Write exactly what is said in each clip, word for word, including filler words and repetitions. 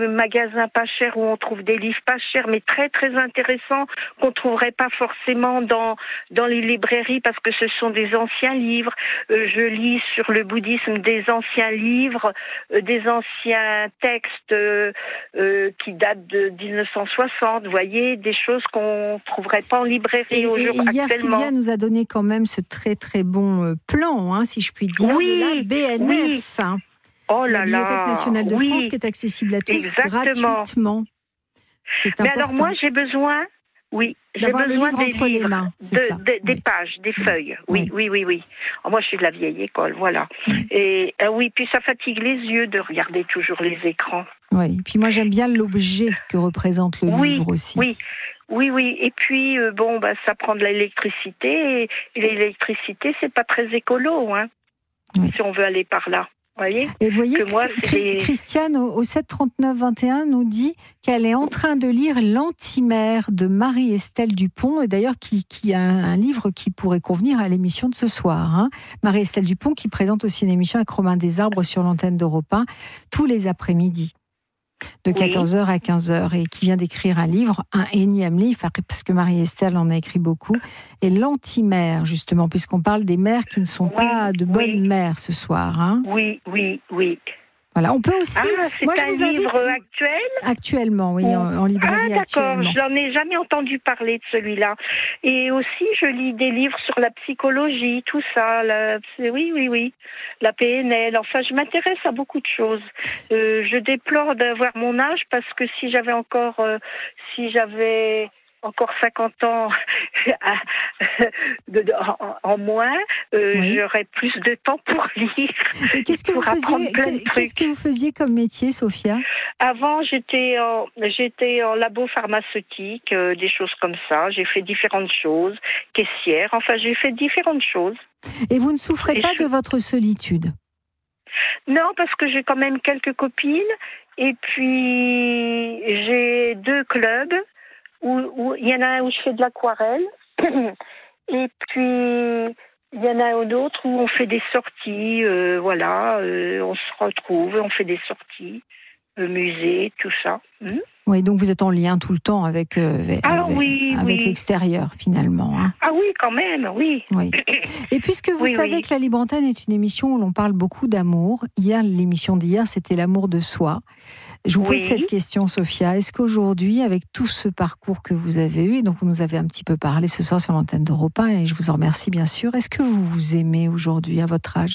Magasin pas cher où on trouve des livres pas chers mais très très intéressants qu'on trouverait pas forcément dans dans les librairies parce que ce sont des anciens livres. Euh, je lis sur le bouddhisme des anciens livres, euh, des anciens textes euh, euh, qui datent de dix-neuf cent soixante. Vous voyez, des choses qu'on trouverait pas en librairie et, aujourd'hui. Et hier, actuellement. Sylvia nous a donné quand même ce très très bon euh, plan, hein, si je puis dire, oui, de la B N F. Oui. Hein. Oh là la Bibliothèque là, nationale de oui, France qui est accessible à tous exactement. gratuitement. C'est Mais important. alors moi j'ai besoin, oui, j'ai d'avoir besoin le livre des entre livres, les mains, de, ça. de, des oui. pages, des oui. feuilles. Oui, oui, oui, oui. oui. Oh, moi je suis de la vieille école, voilà. Oui. Et euh, oui, puis ça fatigue les yeux de regarder toujours les écrans. Oui, et puis moi j'aime bien l'objet que représente le oui, livre aussi. Oui. Oui, oui, et puis euh, bon, bah, ça prend de l'électricité, et, et l'électricité, c'est pas très écolo, hein, oui. si on veut aller par là. Voyez et vous voyez, que moi, Cri- des... Christiane, au, au sept trente-neuf vingt et un, nous dit qu'elle est en train de lire L'Antimère de Marie-Estelle Dupont, et d'ailleurs qui, qui a un livre qui pourrait convenir à l'émission de ce soir. Hein. Marie-Estelle Dupont qui présente aussi une émission avec Romain Desarbres sur l'antenne d'Europe un tous les après-midi, de quatorze heures oui. à quinze heures, et qui vient d'écrire un livre, un énième livre, parce que Marie-Estelle en a écrit beaucoup, et L'Antimère, justement, puisqu'on parle des mères qui ne sont oui, pas de bonnes oui. mères ce soir. Hein. Oui, oui, oui. Voilà, on peut aussi... Ah, c'est moi, un je vous livre invite... actuel Actuellement, oui, en, en librairie. Ah, d'accord, je n'en ai jamais entendu parler de celui-là. Et aussi, je lis des livres sur la psychologie, tout ça. La... Oui, oui, oui. La P N L. Enfin, je m'intéresse à beaucoup de choses. Euh, je déplore d'avoir mon âge parce que si j'avais encore... Euh, si j'avais... encore cinquante ans de, de, en, en moins, euh, oui. j'aurais plus de temps pour lire. Et qu'est-ce que, vous faisiez, qu'est-ce que vous faisiez comme métier, Sophia ? Avant, j'étais en, j'étais en labo pharmaceutique, euh, des choses comme ça. J'ai fait différentes choses, caissière, enfin j'ai fait différentes choses. Et vous ne souffrez Et pas je... de votre solitude ? Non, parce que j'ai quand même quelques copines, et puis j'ai deux clubs. Où, où il y en a un où je fais de l'aquarelle et puis il y en a un autre où on fait des sorties, euh, voilà, euh, on se retrouve, on fait des sorties, euh, musée, tout ça. Hmm oui, donc vous êtes en lien tout le temps avec, euh, ah, avec, oui, avec oui. l'extérieur finalement. Hein. Ah oui, quand même, oui. oui. Et puisque vous oui, savez oui. que la Libre Antenne est une émission où l'on parle beaucoup d'amour, hier, l'émission d'hier, c'était l'amour de soi. Je vous pose oui. cette question, Sophia. Est-ce qu'aujourd'hui, avec tout ce parcours que vous avez eu, et donc vous nous avez un petit peu parlé ce soir sur l'antenne d'Europe un, et je vous en remercie bien sûr, est-ce que vous vous aimez aujourd'hui à votre âge ?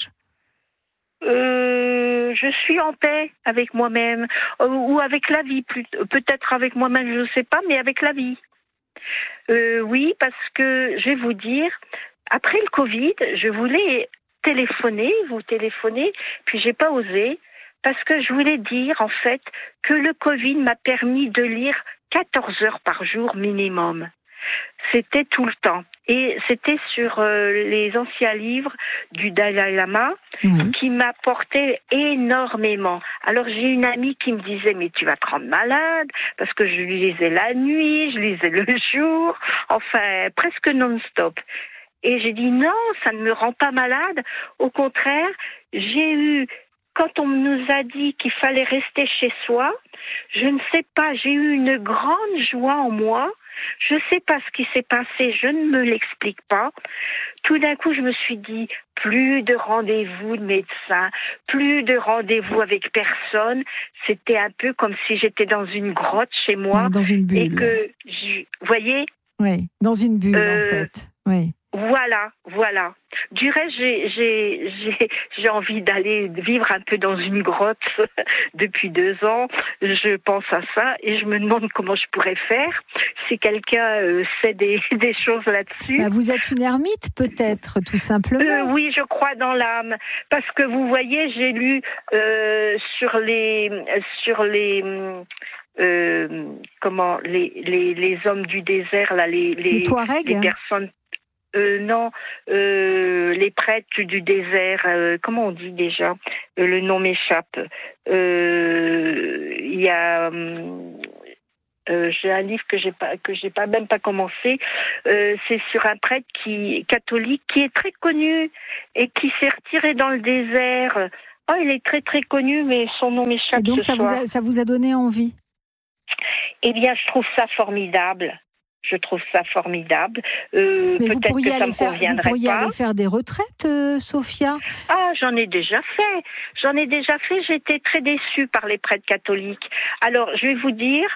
euh, Je suis en paix avec moi-même, euh, ou avec la vie, peut-être avec moi-même, je ne sais pas, mais avec la vie. Euh, oui, parce que je vais vous dire, après le Covid, je voulais téléphoner, vous téléphoner, puis j'ai pas osé. Parce que je voulais dire, en fait, que le Covid m'a permis de lire quatorze heures par jour minimum. C'était tout le temps. Et c'était sur euh, les anciens livres du Dalai Lama mmh. qui m'apportaient énormément. Alors j'ai une amie qui me disait, mais tu vas te rendre malade, parce que je lisais la nuit, je lisais le jour, enfin presque non-stop. Et j'ai dit, non, ça ne me rend pas malade. Au contraire, j'ai eu... Quand on nous a dit qu'il fallait rester chez soi, je ne sais pas, j'ai eu une grande joie en moi. Je ne sais pas ce qui s'est passé, je ne me l'explique pas. Tout d'un coup, je me suis dit, plus de rendez-vous de médecins, plus de rendez-vous avec personne. C'était un peu comme si j'étais dans une grotte chez moi. Oui, dans une bulle. Et que, je, vous voyez ? Oui, dans une bulle euh, en fait. Oui. Voilà, voilà. Du reste, j'ai, j'ai, j'ai, j'ai envie d'aller vivre un peu dans une grotte depuis deux ans. Je pense à ça et je me demande comment je pourrais faire. Si quelqu'un euh, sait des, des choses là-dessus. Bah vous êtes une ermite peut-être, tout simplement. Euh, oui, je crois dans l'âme. Parce que vous voyez, j'ai lu euh, sur les... Sur les euh, comment les, les, les hommes du désert, là, les, les, les Touaregs. Les personnes... Euh, non, euh, les prêtres du désert, euh, comment on dit déjà ? euh, Le nom m'échappe. Il euh, y a, euh, j'ai un livre que j'ai pas, que j'ai pas même pas commencé. Euh, c'est sur un prêtre qui catholique qui est très connu et qui s'est retiré dans le désert Oh, il est très très connu, mais son nom m'échappe. Et donc ce ça soir. vous a, ça vous a donné envie? Eh bien, je trouve ça formidable. Je trouve ça formidable. Euh, Mais vous peut-être pourriez, que ça aller me faire, vous conviendrait pourriez pas. aller faire des retraites, euh, Sophia? Ah, j'en ai déjà fait. J'en ai déjà fait. J'étais très déçue par les prêtres catholiques. Alors, je vais vous dire,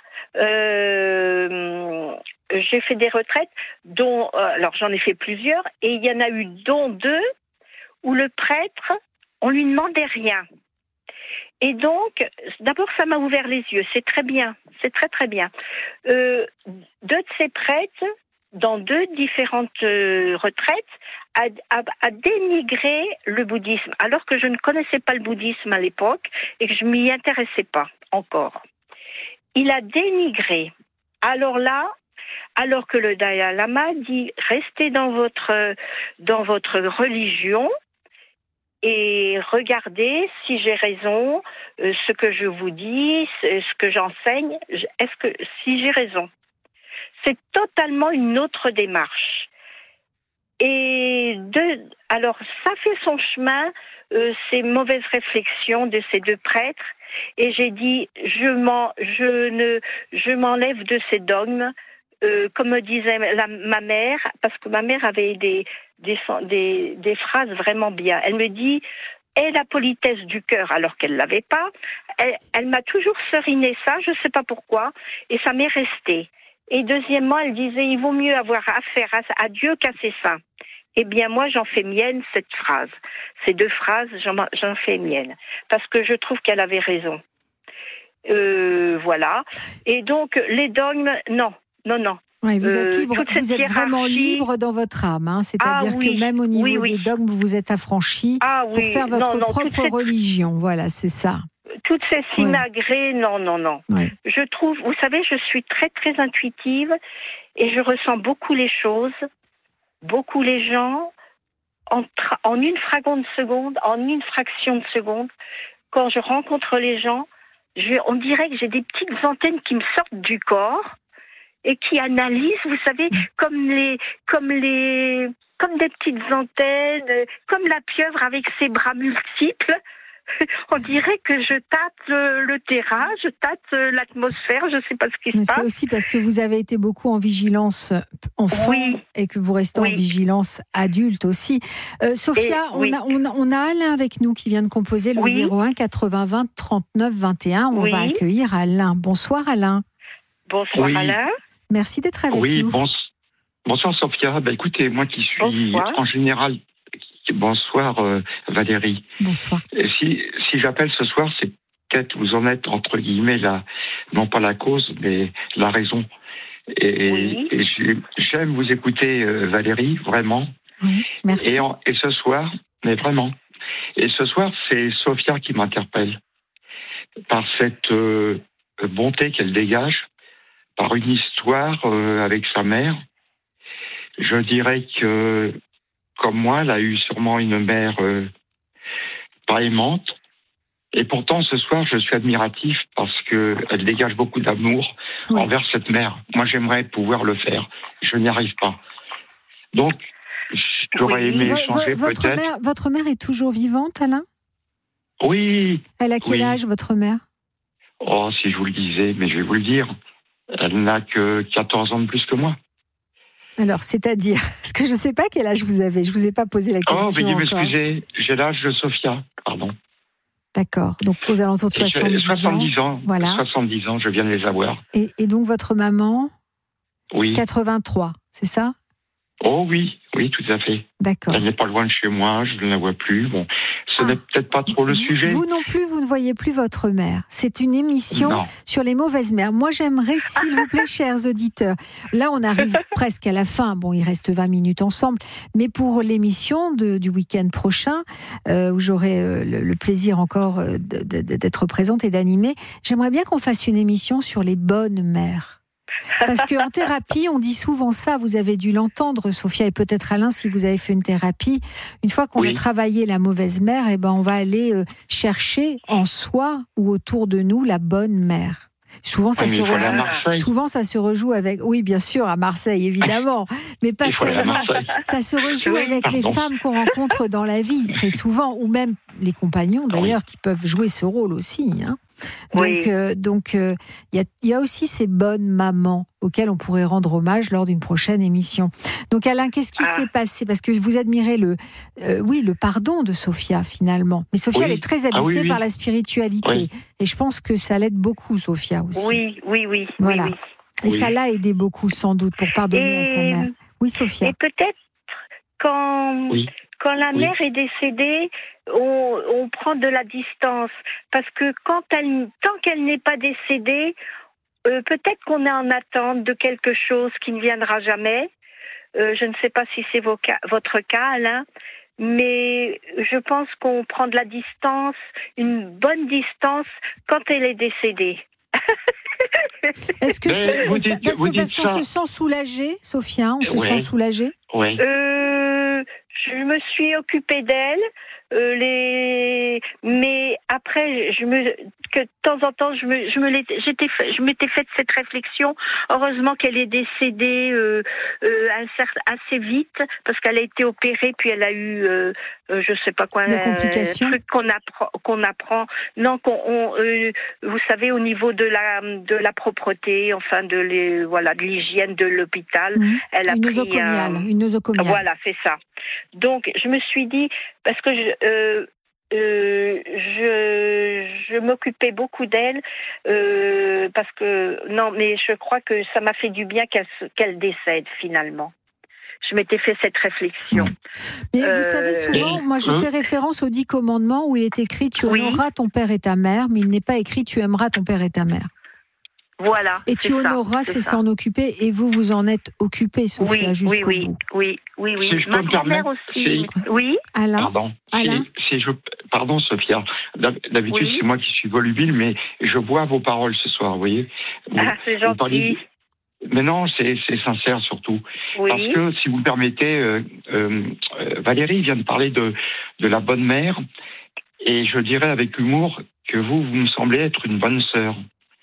euh, j'ai fait des retraites dont, euh, alors j'en ai fait plusieurs, et il y en a eu dont deux où le prêtre, on lui demandait rien. Et donc, d'abord, ça m'a ouvert les yeux. C'est très bien. C'est très, très bien. Euh, deux de ces prêtres, dans deux différentes euh, retraites, a, a, a dénigré le bouddhisme, alors que je ne connaissais pas le bouddhisme à l'époque et que je m'y intéressais pas encore. Il a dénigré. Alors là, alors que le Dalai Lama dit « Restez dans votre, dans votre religion », et regardez si j'ai raison, euh, ce que je vous dis, ce que j'enseigne, est-ce que si j'ai raison. C'est totalement une autre démarche. Et de, alors ça fait son chemin, euh, ces mauvaises réflexions de ces deux prêtres. Et j'ai dit, je m'en, je ne, je m'enlève de ces dogmes. Euh, comme me disait la, ma mère, parce que ma mère avait des, des, des, des phrases vraiment bien. Elle me dit, aie la politesse du cœur, alors qu'elle l'avait pas. Elle, elle m'a toujours seriné ça, je sais pas pourquoi, et ça m'est resté. Et deuxièmement, elle disait, il vaut mieux avoir affaire à, à Dieu qu'à ses saints. Eh bien, moi, j'en fais mienne cette phrase. Ces deux phrases, j'en, j'en fais mienne, parce que je trouve qu'elle avait raison. Euh, voilà. Et donc, les dogmes, non. Non, non. Oui, vous êtes, libre, euh, vous êtes vraiment libre dans votre âme, hein, c'est-à-dire ah, oui, que même au niveau oui, oui. des dogmes, vous vous êtes affranchi ah, pour oui. faire votre non, non, propre cette... religion. Voilà, c'est ça. Toutes ces simagrées, oui. non, non, non. Oui. Je trouve, vous savez, je suis très, très intuitive et je ressens beaucoup les choses, beaucoup les gens, en, tra- en une fraction de seconde, en une fraction de seconde, quand je rencontre les gens, je, on dirait que j'ai des petites antennes qui me sortent du corps et qui analysent, vous savez, comme les, comme les, comme des petites antennes, comme la pieuvre avec ses bras multiples. On dirait que je tâte le, le terrain, je tâte l'atmosphère, je ne sais pas ce qui se Mais passe. C'est aussi parce que vous avez été beaucoup en vigilance enfant oui. et que vous restez oui. en vigilance adulte aussi. Euh, Sophia, et, oui. on, a, on, a, on a Alain avec nous qui vient de composer le oui. zéro un quatre-vingts vingt trente-neuf vingt et un. On oui. va accueillir Alain. Bonsoir Alain. Bonsoir oui. Alain. Merci d'être avec oui, nous. Oui, bonsoir Sophia. Bah, écoutez, moi qui suis bonsoir. En général... Bonsoir euh, Valérie. Bonsoir. Et si, si j'appelle ce soir, c'est peut-être vous en êtes entre guillemets la, non pas la cause, mais la raison. Et, oui. et j'aime vous écouter euh, Valérie, vraiment. Oui, merci. Et, en, et ce soir, mais vraiment. Et ce soir, c'est Sophia qui m'interpelle par cette euh, bonté qu'elle dégage, par une histoire euh, avec sa mère. Je dirais que comme moi, elle a eu sûrement une mère euh, pas aimante. Et pourtant, ce soir, je suis admiratif parce qu'elle dégage beaucoup d'amour oui. envers cette mère. Moi, j'aimerais pouvoir le faire. Je n'y arrive pas. Donc, j'aurais oui. aimé v- échanger votre peut-être. Mère, votre mère est toujours vivante, Alain ? Oui. Elle a quel oui. âge, votre mère ? Oh, si je vous le disais, mais je vais vous le dire. Elle n'a que quatorze ans de plus que moi. Alors, c'est-à-dire, parce que je ne sais pas quel âge vous avez, je ne vous ai pas posé la question. Oh, veuillez m'excuser, j'ai l'âge de Sophia, pardon. D'accord, donc aux alentours de soixante-dix, soixante-dix ans. ans. Voilà. soixante-dix ans, je viens de les avoir. Et, et donc votre maman ? Oui. quatre-vingt-trois, c'est ça ? Oh oui, oui, tout à fait. D'accord. Elle n'est pas loin de chez moi, je ne la vois plus. Bon, ce ah. n'est peut-être pas trop le vous, sujet. Vous non plus, vous ne voyez plus votre mère. C'est une émission non. sur les mauvaises mères. Moi, j'aimerais, s'il vous plaît, chers auditeurs, là, on arrive presque à la fin. Bon, il reste vingt minutes ensemble. Mais pour l'émission de, du week-end prochain, euh, où j'aurai euh, le, le plaisir encore euh, de, de, d'être présente et d'animer, j'aimerais bien qu'on fasse une émission sur les bonnes mères. Parce qu'en thérapie, on dit souvent ça, vous avez dû l'entendre, Sophia, et peut-être Alain, si vous avez fait une thérapie. Une fois qu'on oui. a travaillé la mauvaise mère, eh ben, on va aller chercher en soi ou autour de nous la bonne mère. Souvent, ça Ah, mais se il faut aller à rejoue. Marseille. Souvent, ça se rejoue avec. Oui, bien sûr, à Marseille, évidemment, mais pas Il faut aller à seulement. Marseille. Ça se rejoue Oui, avec les pardon. femmes qu'on rencontre dans la vie très souvent, ou même les compagnons d'ailleurs, qui peuvent jouer ce rôle aussi. Hein. Donc, Oui. euh, donc, euh, il y a, il y a aussi ces bonnes mamans auxquelles on pourrait rendre hommage lors d'une prochaine émission. Donc, Alain, qu'est-ce qui Ah. s'est passé? Parce que vous admirez le, euh, oui, le pardon de Sophia finalement. Mais Sophia, Oui. elle est très habitée Ah oui, oui. par la spiritualité, Oui. et je pense que ça l'aide beaucoup, Sophia aussi. Oui, oui, oui. Voilà. Oui, Et Oui. ça l'a aidé beaucoup, sans doute, pour pardonner à sa Et- mère. Oui, oui. Sophia. Et peut-être quand, Oui. quand la Oui. mère est décédée, on, on prend de la distance. Parce que quand elle, tant qu'elle n'est pas décédée, euh, peut-être qu'on est en attente de quelque chose qui ne viendra jamais. Euh, je ne sais pas si c'est vos cas- votre cas, Alain. Mais je pense qu'on prend de la distance, une bonne distance, quand elle est décédée. Est-ce que Mais c'est vous ça- dites- parce vous que parce dites qu'on ça. se sent soulagé, Sophia, on se Ouais. sent soulagé. Oui. Euh, je me suis occupée d'elle, euh, les... mais après, je me... que de temps en temps, je me, je me l'étais- j'étais, fait- je m'étais faite cette réflexion. Heureusement qu'elle est décédée euh, euh, un certain- assez vite, parce qu'elle a été opérée, puis elle a eu, euh, euh, je sais pas quoi, Des un complications. truc qu'on apprend, qu'on apprend. Non, qu'on, on, euh, vous savez, au niveau de la, de la propreté, enfin de les, voilà, de l'hygiène de l'hôpital, Mhm. elle a Une pris nosocomiale, un- une nosocomiale. voilà, c'est ça. Donc, je me suis dit, parce que je, euh, euh, je, je m'occupais beaucoup d'elle, euh, parce que, non, mais je crois que ça m'a fait du bien qu'elle, se- qu'elle décède finalement. Je m'étais fait cette réflexion. Mais Euh, vous savez, souvent, moi je euh, fais référence aux dix commandements où il est écrit tu Oui. honoreras ton père et ta mère, mais il n'est pas écrit tu aimeras ton père et ta mère. Voilà. Et c'est tu ça, honoreras, c'est c'est ça. s'en occuper, et vous vous en êtes occupé, Sophia, Oui, oui, jusqu'au oui, bout. oui, oui, oui. Si je peux Ma me grand-mère permettre, aussi. c'est- Oui. Alain, Pardon. Alain Si, si je, pardon, Sophia. D'hab- D'habitude, Oui. c'est moi qui suis volubile, mais je bois vos paroles ce soir, vous voyez. Vous- Ah, c'est vous parliez- gentil. Mais non, c'est c'est sincère surtout. Oui. Parce que, si vous me permettez, euh, euh, euh, Valérie vient de parler de, de la bonne mère, et je dirais avec humour que vous, vous me semblez être une bonne sœur.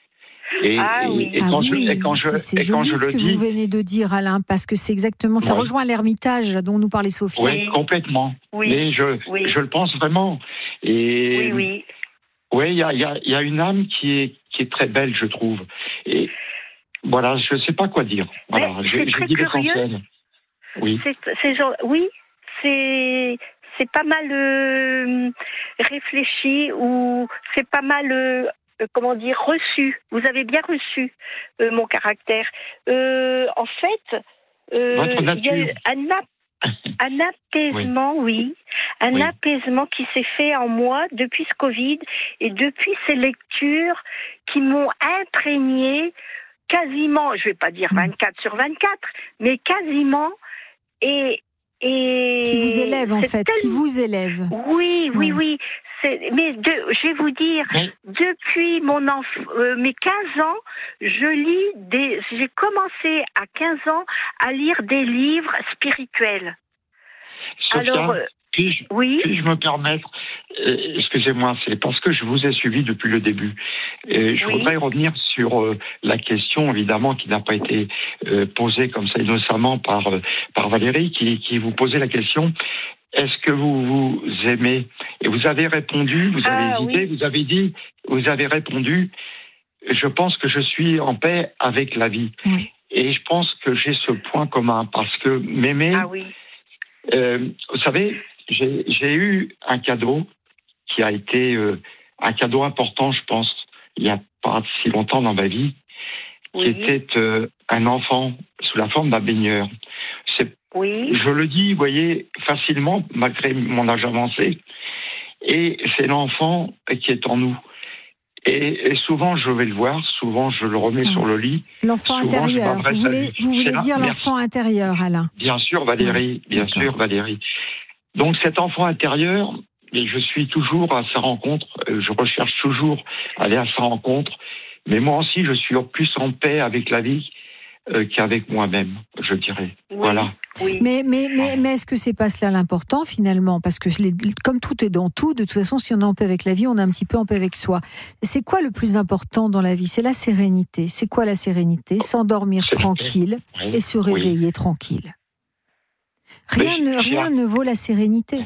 Et, Ah et- oui. et Ah quand oui, je, et quand je, c'est c'est et quand joli je ce le que dis, vous venez de dire, Alain, parce que c'est exactement, ça Ouais. rejoint l'ermitage dont nous parlait Sophia. ouais, complètement. Oui. Mais je, Oui. je le pense vraiment. Et Oui, oui. ouais, il y a, il y, a, il y a une âme qui est, qui est très belle, je trouve. Et voilà, je ne sais pas quoi dire. Voilà, Mais j'ai c'est j'ai très dit curieux. l'essentiel. Oui. C'est, c'est genre, oui, c'est, c'est pas mal euh, réfléchi ou c'est pas mal, euh, euh, comment dire, reçu. Vous avez bien reçu euh, mon caractère. Euh, en fait, euh, Votre il y a nature. eu un, ap- un apaisement, oui, un Oui. apaisement qui s'est fait en moi depuis ce Covid et depuis ces lectures qui m'ont imprégné quasiment, je vais pas dire vingt-quatre sur vingt-quatre, mais quasiment. Et, et Qui vous élève, en c'est fait, qui tellement- vous élève. Oui, oui, Oui. oui. C'est... Mais de... je vais vous dire, Mais- depuis mon enf... euh, mes quinze ans, je lis des. J'ai commencé à quinze ans à lire des livres spirituels. Sophia, Alors, euh, puis-je oui, puis-je me permettre, euh, excusez-moi, c'est parce que je vous ai suivi depuis le début. Et je Oui. voudrais revenir sur euh, la question, évidemment, qui n'a pas été euh, posée comme ça innocemment par, euh, par Valérie, qui, qui vous posait la question. Est-ce que vous vous aimez? Et vous avez répondu, vous avez Ah, hésité, oui. vous avez dit, vous avez répondu, je pense que je suis en paix avec la vie. Oui. Et je pense que j'ai ce point commun, parce que m'aimer, ah oui, euh, vous savez, j'ai j'ai eu un cadeau qui a été euh, un cadeau important, je pense, il n'y a pas si longtemps dans ma vie, oui, qui était euh, un enfant sous la forme d'un baigneur. C'est, oui, je le dis, vous voyez, facilement, malgré mon âge avancé, et c'est l'enfant qui est en nous. Et, et souvent, je vais le voir, souvent, je le remets Ah. sur le lit. L'enfant Souvent, je intérieur. m'adresse Vous à voulez, lui. vous voulez C'est là, dire merci. l'enfant intérieur, Alain? Bien sûr, Valérie, bien d'accord. sûr, Valérie. Donc cet enfant intérieur, et je suis toujours à sa rencontre, euh, je recherche toujours à aller à sa rencontre, mais moi aussi je suis plus en paix avec la vie, euh, qu'avec moi-même, je dirais. Oui. Voilà. Oui. Mais, mais, mais, mais est-ce que c'est pas cela l'important finalement? Parce que les, comme tout est dans tout, de toute façon, si on est en paix avec la vie, on est un petit peu en paix avec soi. C'est quoi le plus important dans la vie? C'est la sérénité. C'est quoi la sérénité? S'endormir C'est tranquille oui. et se réveiller oui. tranquille. Rien, Mais ne, rien ne vaut la sérénité.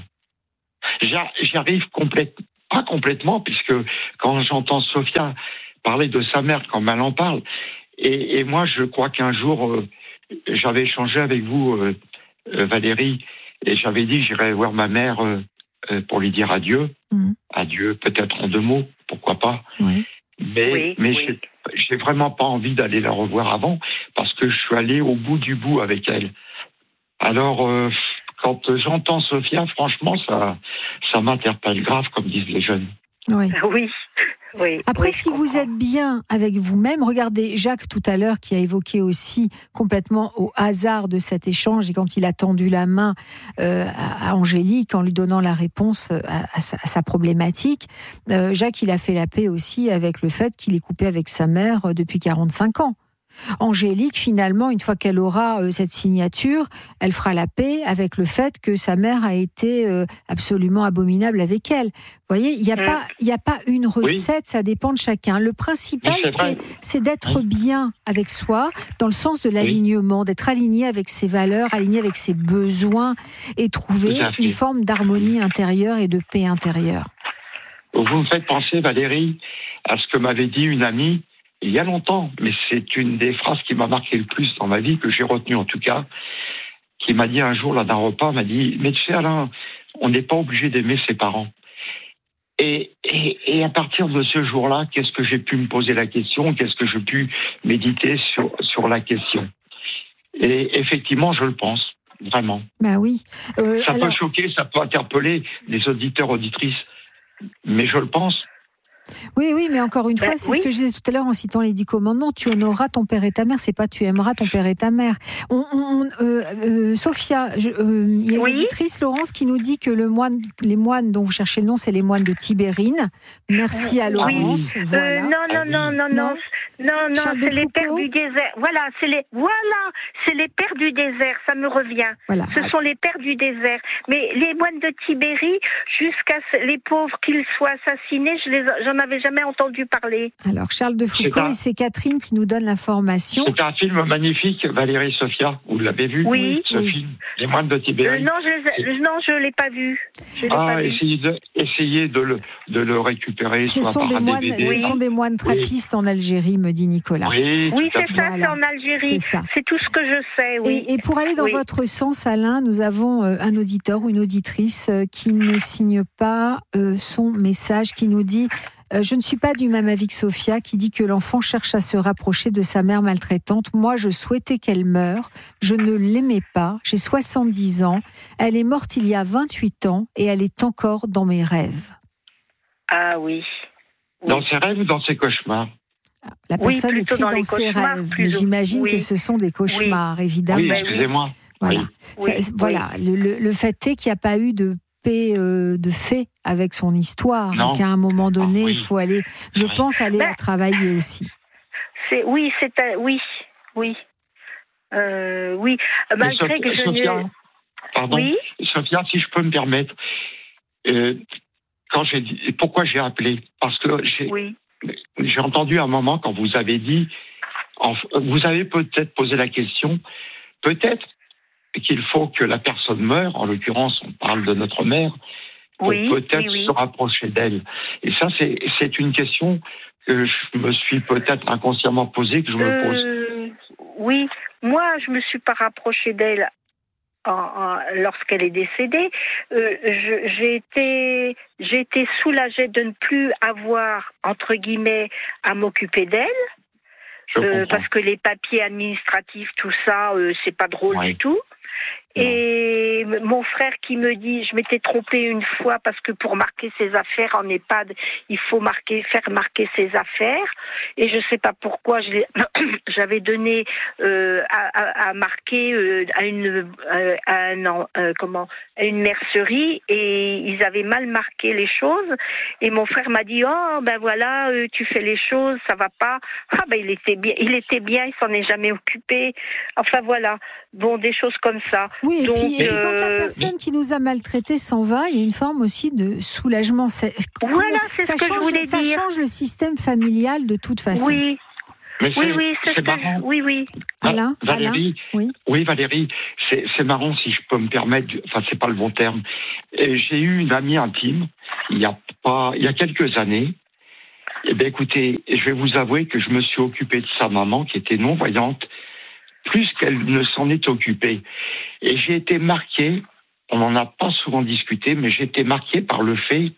J'y arrive complètement, pas complètement, puisque quand j'entends Sophia parler de sa mère, quand elle en parle, et, et moi je crois qu'un jour, euh, j'avais échangé avec vous, euh, euh, Valérie, et j'avais dit j'irai voir ma mère euh, euh, pour lui dire adieu, mmh. adieu, peut-être en deux mots, pourquoi pas. Oui. Mais, oui, mais oui. j'ai, j'ai vraiment pas envie d'aller la revoir avant, parce que je suis allé au bout du bout avec elle. Alors, euh, quand j'entends Sophia, franchement, ça, ça m'interpelle grave, comme disent les jeunes. Oui. Oui. Oui, Après, oui, si vous êtes bien avec vous-même, regardez Jacques tout à l'heure qui a évoqué aussi complètement au hasard de cet échange et quand il a tendu la main euh, à Angélique en lui donnant la réponse à, à, sa, à sa problématique, euh, Jacques il a fait la paix aussi avec le fait qu'il est coupé avec sa mère depuis quarante-cinq ans. Angélique, finalement, une fois qu'elle aura euh, cette signature, elle fera la paix avec le fait que sa mère a été euh, absolument abominable avec elle. Vous voyez, il n'y a, mmh. a pas une recette, oui. Ça dépend de chacun. Le principal, oui, c'est, c'est, c'est d'être oui. bien avec soi, dans le sens de l'alignement, oui. d'être aligné avec ses valeurs, aligné avec ses besoins, et trouver une forme d'harmonie intérieure et de paix intérieure. Vous me faites penser, Valérie, à ce que m'avait dit une amie, il y a longtemps, mais c'est une des phrases qui m'a marqué le plus dans ma vie, que j'ai retenue en tout cas, qui m'a dit un jour, là, d'un repas, m'a dit, mais tu sais, Alain, on n'est pas obligé d'aimer ses parents. Et, et, et à partir de ce jour-là, qu'est-ce que j'ai pu me poser la question, qu'est-ce que j'ai pu méditer sur, sur la question. Et effectivement, je le pense, vraiment. Ben oui. Euh, ça alors... peut choquer, ça peut interpeller les auditeurs, auditrices, mais je le pense. Oui, oui, mais encore une fois, ben, c'est oui. ce que je disais tout à l'heure en citant les dix commandements. Tu honoreras ton père et ta mère, c'est pas tu aimeras ton père et ta mère. On, on, euh, euh, Sophia, je, euh, il y a oui. une auditrice, Laurence, qui nous dit que le moine, les moines dont vous cherchez le nom, c'est les moines de Tibérine. Merci à Laurence. Oui. Voilà. Euh, non, non, non, non, non, non, non, c'est les pères du désert. Voilà, c'est les, voilà, c'est les pères du désert. Ça me revient. Voilà. Ce sont les pères du désert. Mais les moines de Tibérie, jusqu'à les pauvres qu'ils soient assassinés, je les, j'en avais jamais entendu parler. Alors, Charles de Foucault, c'est un... et c'est Catherine qui nous donne l'information. C'est un film magnifique, Valérie, Sophia. Vous l'avez vu? Oui. Ce oui. film, Les moines de Tibérie. Euh, non, je les... non, je l'ai pas vu. Je l'ai ah, pas essayez, vu. De, essayez de le, de le récupérer. Ce sont des moines, D V D. ce sont des moines trappistes oui. en Algérie, me dit Nicolas. Oui, oui c'est ça, voilà. C'est en Algérie. C'est, c'est tout ce que je sais, oui. Et, et pour aller dans oui. votre sens, Alain, nous avons euh, un auditeur ou une auditrice euh, qui ne signe pas euh, son message, qui nous dit euh, « Je ne suis pas du même avis que Sophia, qui dit que l'enfant cherche à se rapprocher de sa mère maltraitante. Moi, je souhaitais qu'elle meure. Je ne l'aimais pas. J'ai soixante-dix ans. Elle est morte il y a vingt-huit ans et elle est encore dans mes rêves. » Ah oui. oui. Dans ses rêves ou dans ses cauchemars? La personne oui, écrit dans, dans ses rêves, mais j'imagine oui. que ce sont des cauchemars, oui. évidemment. Oui, excusez-moi. Voilà, oui. Ça, voilà. Le, le, le fait est qu'il n'y a pas eu de paix euh, de fait avec son histoire, non. et qu'à un moment donné, il ah, oui. faut aller, je oui. pense, aller ben, la travailler aussi. C'est, oui, c'est un, oui, oui, euh, oui. Malgré Sophia, que je Sophia, ne... Pardon, oui Sophia, si je peux me permettre, euh, quand j'ai dit, pourquoi j'ai appelé? Parce que j'ai... Oui. J'ai entendu un moment quand vous avez dit, vous avez peut-être posé la question, peut-être qu'il faut que la personne meure, en l'occurrence on parle de notre mère, pour oui, peut-être oui, oui. se rapprocher d'elle. Et ça c'est, c'est une question que je me suis peut-être inconsciemment posée, que je me euh, pose. Oui, moi je me suis pas rapprochée d'elle. En, en, lorsqu'elle est décédée, euh, je, j'ai été, j'ai été soulagée de ne plus avoir entre guillemets à m'occuper d'elle, euh, parce que les papiers administratifs, tout ça, euh, c'est pas drôle oui. du tout. Et mon frère qui me dit, je m'étais trompée une fois parce que pour marquer ses affaires en EHPAD, il faut marquer, faire marquer ses affaires. Et je sais pas pourquoi, je j'avais donné euh, à, à, à marquer euh, à une, euh, à un, euh, comment, à une mercerie, et ils avaient mal marqué les choses. Et mon frère m'a dit, oh ben voilà, euh, tu fais les choses, ça va pas. Ah ben il était bien, il était bien, il s'en est jamais occupé. Enfin voilà, bon, des choses comme ça. Oui, et, Donc, puis, et puis quand la euh, personne qui nous a maltraités s'en va, il y a une forme aussi de soulagement. C'est, voilà, c'est ça ce que change, je voulais ça dire. change le système familial de toute façon. Oui, Mais oui, c'est, oui, c'est, c'est ce que marrant. je... Oui, oui. Alain, Valérie, Alain, oui. oui, Valérie, c'est, c'est marrant si je peux me permettre, enfin, c'est pas le bon terme. Et j'ai eu une amie intime, il y a pas, il y a quelques années. Eh bien, écoutez, je vais vous avouer que je me suis occupé de sa maman, qui était non-voyante, plus qu'elle ne s'en est occupée. Et j'ai été marqué, on n'en a pas souvent discuté, mais j'ai été marqué par le fait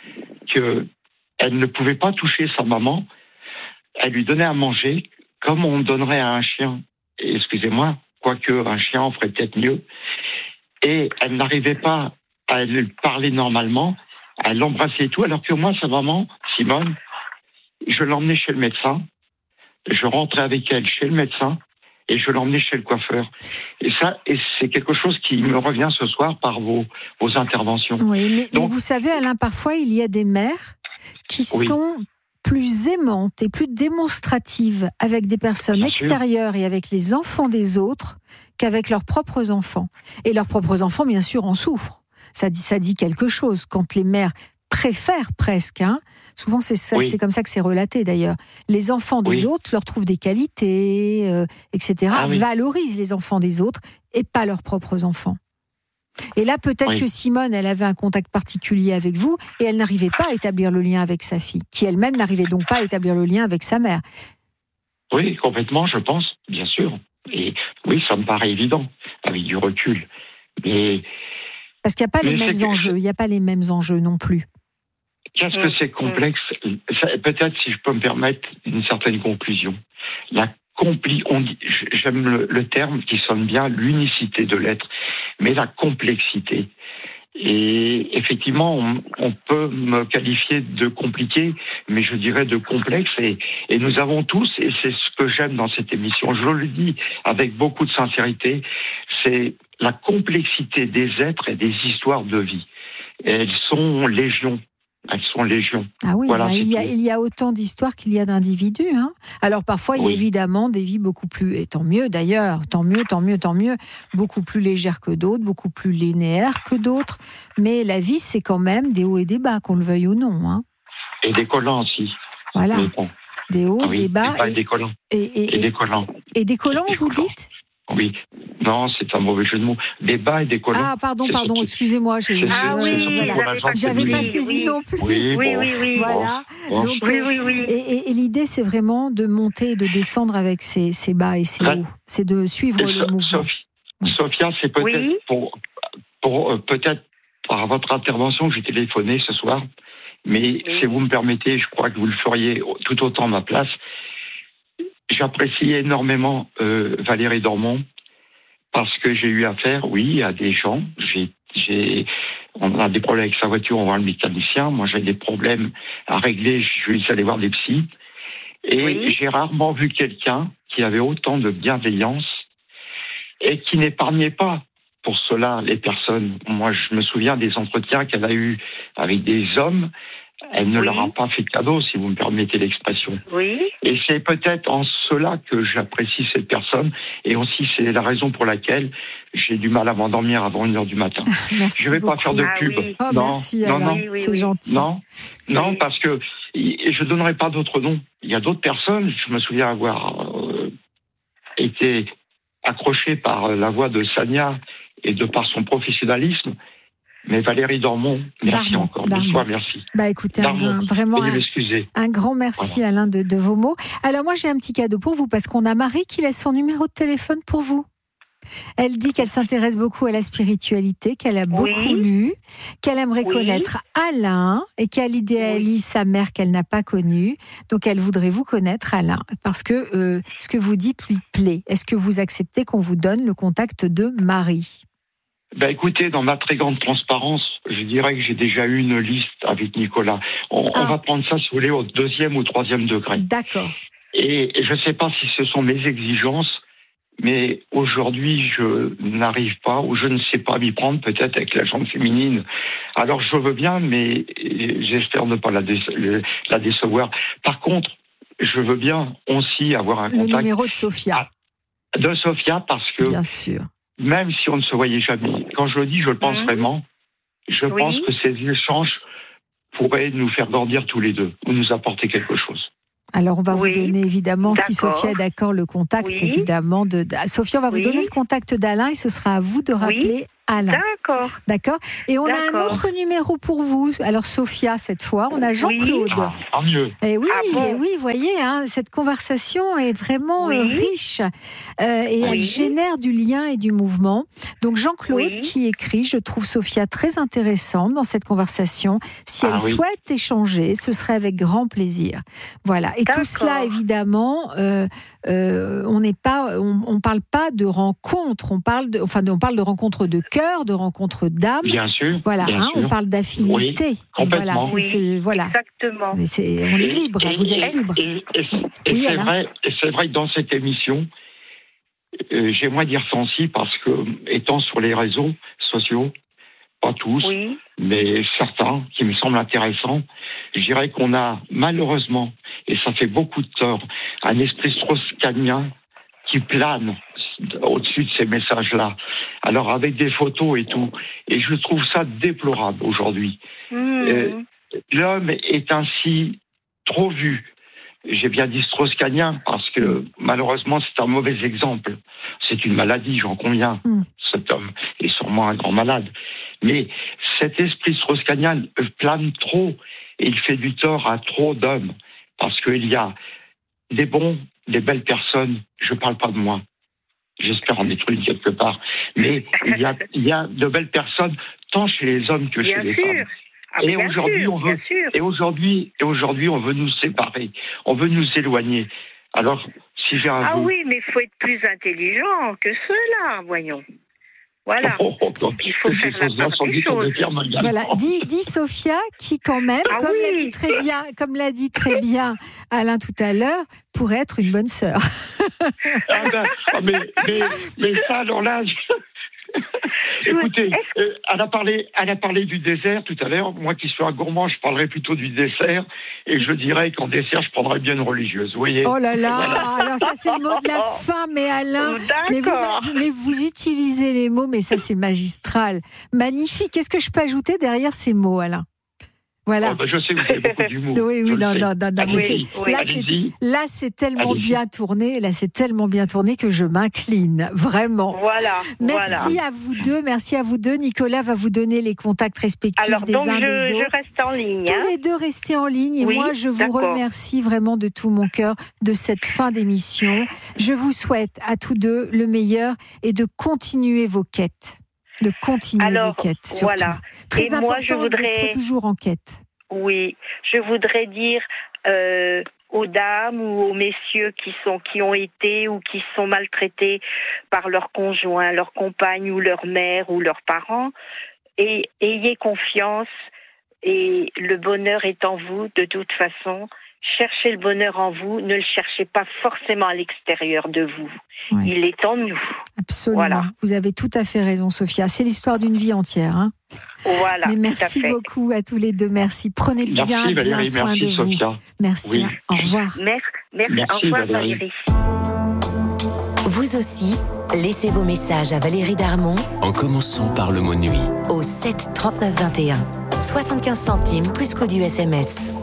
qu'elle ne pouvait pas toucher sa maman. Elle lui donnait à manger comme on donnerait à un chien. Et excusez-moi, quoique un chien en ferait peut-être mieux. Et elle n'arrivait pas à lui parler normalement, à l'embrasser et tout, alors que moi, sa maman, Simone, je l'emmenais chez le médecin, je rentrais avec elle chez le médecin, et je l'emmenais chez le coiffeur. Et ça, et c'est quelque chose qui me revient ce soir par vos, vos interventions. Oui, mais, Donc, mais vous savez, Alain, parfois, il y a des mères qui Oui. sont plus aimantes et plus démonstratives avec des personnes Bien extérieures et avec les enfants des autres qu'avec leurs propres enfants. Et leurs propres enfants, bien sûr, en souffrent. Ça dit, ça dit quelque chose. Quand les mères préfèrent presque, hein, souvent c'est, ça, Oui. c'est comme ça que c'est relaté d'ailleurs, les enfants des Oui. autres leur trouvent des qualités, euh, et cetera, Ah oui. valorisent les enfants des autres et pas leurs propres enfants. Et là, peut-être Oui. que Simone, elle avait un contact particulier avec vous et elle n'arrivait pas à établir le lien avec sa fille, qui elle-même n'arrivait donc pas à établir le lien avec sa mère. Oui, complètement, je pense, bien sûr. Et oui, ça me paraît évident, avec du recul. Mais Parce qu'il n'y a pas Mais les mêmes c'est que- enjeux, il n'y a pas les mêmes enjeux non plus. qu'est-ce que c'est complexe? Ça, peut-être, si je peux me permettre une certaine conclusion. La compli- on dit, j'aime le, le terme qui sonne bien, l'unicité de l'être, mais la complexité. Et effectivement, on, on peut me qualifier de compliqué, mais je dirais de complexe. Et, et nous avons tous, et c'est ce que j'aime dans cette émission, je le dis avec beaucoup de sincérité, c'est la complexité des êtres et des histoires de vie. Et elles sont légion. Elles sont légion. Ah oui, Voilà, bah, il, y a, c'est tout. il y a autant d'histoires qu'il y a d'individus. Hein. Alors parfois, il y a Oui. évidemment des vies beaucoup plus, et tant mieux d'ailleurs, tant mieux, tant mieux, tant mieux, beaucoup plus légères que d'autres, beaucoup plus linéaires que d'autres. Mais la vie, c'est quand même des hauts et des bas, qu'on le veuille ou non. Hein. Et des collants aussi. Voilà, Mais bon, des hauts, ah oui, des bas des bas et et, des collants. et, et- Et des collants. et des collants, Des vous collants. dites? Oui. Non, c'est un mauvais jeu de mots. Des bas et des collants. Ah, pardon, C'est pardon, surtout- excusez-moi. j'ai- c'est Ah euh, oui, voilà. pour la j'avais pas J'avais pas compris, saisi oui. non plus. Oui, Oui, bon. oui, oui. Voilà. Bon. Donc, Oui, euh, oui, oui. Et, et- et l'idée, c'est vraiment de monter et de descendre avec ces, ces bas et ces Ça- hauts. C'est de suivre Et le So- mouvement. Sophie- Oui. Sophia, c'est peut-être Oui. pour, pour euh, peut-être par votre intervention que j'ai téléphoné ce soir, mais Oui. si vous me permettez, je crois que vous le feriez tout autant à ma place. J'apprécie énormément euh, Valérie Dormont parce que j'ai eu affaire, oui, à des gens. J'ai, j'ai, on a des problèmes avec sa voiture, on voit le mécanicien. Moi, j'ai des problèmes à régler, je suis allé voir des psys. Et Oui. j'ai rarement vu quelqu'un qui avait autant de bienveillance et qui n'épargnait pas pour cela les personnes. Moi, je me souviens des entretiens qu'elle a eus avec des hommes. Elle ne Oui. leur a pas fait de cadeau, si vous me permettez l'expression. Oui. Et c'est peut-être en cela que j'apprécie cette personne. Et aussi, c'est la raison pour laquelle j'ai du mal à m'endormir avant une heure du matin. Merci Je ne vais pas beaucoup. faire de Ah pub. oui. Oh, non, merci, non, Alain. non, Oui, oui, C'est oui. gentil. non, non, Oui. parce que et je ne donnerai pas d'autres noms. Il y a d'autres personnes, je me souviens avoir euh, été accroché par la voix de Sania et de par son professionnalisme. Mais Valérie Dormont, merci Darmon, encore. Darmon. Une fois, merci. Bah écoutez, un, Darmon, un- vraiment veuillez un, m'excuser. un grand merci, Alain, de, de vos mots. Alors moi, j'ai un petit cadeau pour vous parce qu'on a Marie qui laisse son numéro de téléphone pour vous. Elle dit qu'elle s'intéresse beaucoup à la spiritualité, qu'elle a beaucoup Oui. lu, qu'elle aimerait Oui. connaître Alain et qu'elle idéalise sa mère qu'elle n'a pas connue. Donc elle voudrait vous connaître, Alain, parce que euh, ce que vous dites lui plaît. Est-ce que vous acceptez qu'on vous donne le contact de Marie ? Ben écoutez, dans ma très grande transparence, je dirais que j'ai déjà eu une liste avec Nicolas. On, ah. on va prendre ça, si vous voulez, au deuxième ou troisième degré. D'accord. Et, et je ne sais pas si ce sont mes exigences, mais aujourd'hui, je n'arrive pas, ou je ne sais pas m'y prendre, peut-être avec la jambe féminine. Alors, je veux bien, mais j'espère ne pas la, déce- la décevoir. Par contre, je veux bien aussi avoir un Le contact... Le numéro de Sophia. De Sophia, parce que... Bien sûr. Même si on ne se voyait jamais, quand je le dis, je le pense mmh. vraiment, je oui. pense que ces échanges pourraient nous faire grandir tous les deux, ou nous apporter quelque chose. Alors, on va oui. vous donner, évidemment, d'accord. si Sophia est d'accord, le contact, oui. évidemment. De... Sophia, on va vous oui. donner le contact d'Alain et ce sera à vous de rappeler oui. Alain. D'accord. D'accord. Et on d'accord. a un autre numéro pour vous. Alors, Sophia, cette fois, on a Jean-Claude. Oui. Ah, tant mieux. Et oui, ah bon. et oui, vous voyez, hein, cette conversation est vraiment oui. euh, riche euh, et oui. elle génère du lien et du mouvement. Donc, Jean-Claude oui. qui écrit, je trouve Sophia très intéressante dans cette conversation. Si elle ah, oui. souhaite échanger, ce serait avec grand plaisir. Voilà. Et d'accord. tout cela, évidemment, euh, euh, on n'est pas, on, on parle pas de rencontre, on parle de, enfin, on parle de rencontre de cœur, de rencontre d'âme. Bien sûr. Voilà, bien hein, sûr. on parle d'affinité. Oui, complètement. Voilà, c'est, oui, c'est, voilà. exactement. Mais c'est, on est libre, et, vous et, êtes libre. Et, et, et, oui, c'est vrai, et c'est vrai que dans cette émission, euh, j'aimerais dire ça aussi parce que, étant sur les réseaux sociaux, pas tous, oui. mais certains qui me semblent intéressants, je dirais qu'on a malheureusement, et ça fait beaucoup de tort, un esprit strauss-kahnien qui plane au-dessus de ces messages-là. Alors, avec des photos et tout. Et je trouve ça déplorable aujourd'hui. Mmh. Euh, l'homme est ainsi trop vu. J'ai bien dit strauss-kahnien parce que, malheureusement, c'est un mauvais exemple. C'est une maladie, j'en conviens. Mmh. Cet homme est sûrement un grand malade. Mais cet esprit strauss-kahnien plane trop et il fait du tort à trop d'hommes. Parce qu'il y a des bons, des belles personnes. Je ne parle pas de moi. J'espère en être une quelque part. Mais il y a, il y a de belles personnes, tant chez les hommes que bien chez sûr. les femmes. Ah, et aujourd'hui, sûr, on veut, et aujourd'hui, et aujourd'hui, on veut nous séparer. On veut nous éloigner. Alors, si j'ai un Ah vous... oui, mais il faut être plus intelligent que ceux-là, voyons. Voilà. Oh, oh, oh, il faut faire la part des choses. Voilà, dit, dit Sophia, qui quand même, ah comme oui. l'a dit très bien, comme l'a dit très bien Alain tout à l'heure, pourrait être une bonne sœur. ah ben, ah mais, mais, mais ça, alors là, je... écoutez, euh, elle a parlé, elle a parlé du dessert tout à l'heure. Moi, qui suis un gourmand, je parlerai plutôt du dessert, et je dirais qu'en dessert, je prendrais bien une religieuse. Vous voyez. Oh là là, alors ça c'est le mot de la fin, mais Alain, mais vous, mais vous utilisez les mots, mais ça c'est magistral, magnifique. Qu'est-ce que je peux ajouter derrière ces mots, Alain? Voilà. Oh, bah, je sais que vous avez beaucoup d'humour. Oui, oui, non, non, non, non, mais c'est, oui, là, c'est, là, c'est tellement Allez-y. bien tourné, là, c'est tellement bien tourné que je m'incline, vraiment. Voilà. Merci voilà. à vous deux, merci à vous deux. Nicolas va vous donner les contacts respectifs Alors, des donc uns je, des autres. je reste en ligne. Tous hein. les deux restez en ligne et oui, moi, je vous d'accord. remercie vraiment de tout mon cœur de cette fin d'émission. Je vous souhaite à tous deux le meilleur et de continuer vos quêtes. De continuer Alors, vos quêtes, surtout. Voilà. Très et important moi, je voudrais... d'être toujours en quête. Oui, je voudrais dire euh, aux dames ou aux messieurs qui sont, qui ont été ou qui sont maltraités par leur conjoint, leur compagne ou leur mère ou leurs parents, et ayez confiance et le bonheur est en vous de toute façon. Cherchez le bonheur en vous, ne le cherchez pas forcément à l'extérieur de vous. Oui. Il est en nous. Absolument. Voilà. Vous avez tout à fait raison, Sophia. C'est l'histoire d'une vie entière. Hein. Voilà. Mais merci tout à fait. beaucoup à tous les deux. Merci. Prenez merci, bien, Valérie, bien soin merci, de Sophia. vous. Merci. Oui. Au revoir. Merci. merci. merci Au revoir, Valérie. Valérie. Vous aussi, laissez vos messages à Valérie Darmon en commençant par le mot nuit au sept trente-neuf vingt et un. soixante-quinze centimes plus coût du S M S.